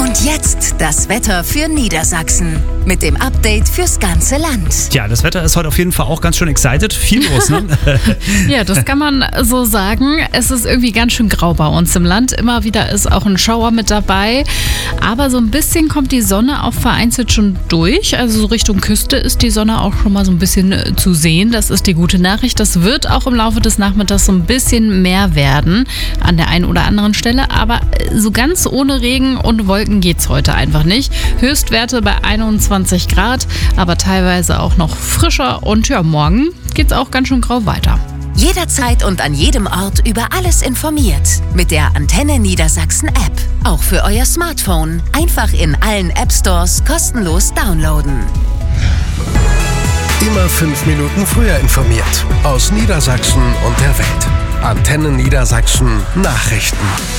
Und jetzt das Wetter für Niedersachsen mit dem Update fürs ganze Land. Ja, das Wetter ist heute auf jeden Fall auch ganz schön excited. Viel los, ne? Ja, das kann man so sagen. Es ist irgendwie ganz schön grau bei uns im Land. Immer wieder ist auch ein Schauer mit dabei. Aber so ein bisschen kommt die Sonne auch vereinzelt schon durch. Also so Richtung Küste ist die Sonne auch schon mal so ein bisschen zu sehen. Das ist die gute Nachricht. Das wird auch im Laufe des Nachmittags so ein bisschen mehr werden an der einen oder anderen Stelle. Aber so ganz ohne Regen und Wolken geht's heute einfach nicht. Höchstwerte bei 21 Grad, aber teilweise auch noch frischer. Und ja, morgen geht's auch ganz schön grau weiter. Jederzeit und an jedem Ort über alles informiert. Mit der Antenne Niedersachsen App. Auch für euer Smartphone. Einfach in allen App Stores kostenlos downloaden. Immer 5 Minuten früher informiert. Aus Niedersachsen und der Welt. Antenne Niedersachsen Nachrichten.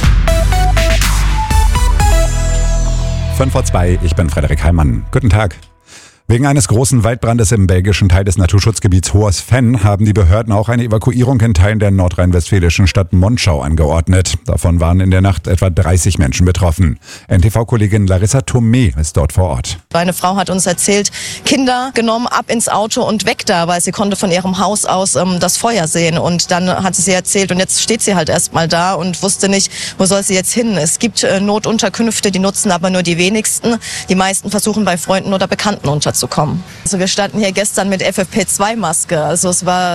5:02, ich bin Frederik Heimann. Guten Tag. Wegen eines großen Waldbrandes im belgischen Teil des Naturschutzgebiets Hohes Venn haben die Behörden auch eine Evakuierung in Teilen der nordrhein-westfälischen Stadt Monschau angeordnet. Davon waren in der Nacht etwa 30 Menschen betroffen. NTV-Kollegin Larissa Thomé ist dort vor Ort. Eine Frau hat uns erzählt, Kinder genommen, ab ins Auto und weg da, weil sie konnte von ihrem Haus aus das Feuer sehen. Und dann hat sie erzählt und jetzt steht sie halt erstmal da und wusste nicht, wo soll sie jetzt hin. Es gibt Notunterkünfte, die nutzen aber nur die wenigsten. Die meisten versuchen bei Freunden oder Bekannten unterzukommen. Also wir standen hier gestern mit FFP2-Maske. Also es war